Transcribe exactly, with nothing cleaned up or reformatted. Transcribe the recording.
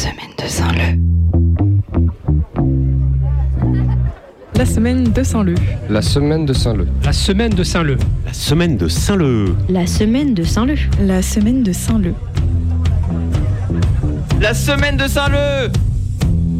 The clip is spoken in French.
semaine de Saint-Leu. La semaine de Saint-Leu. La semaine de Saint-Leu. La semaine de Saint-Leu. La semaine de Saint-Leu. La semaine de Saint-Leu. La semaine de Saint-Leu. La semaine de Saint-Leu.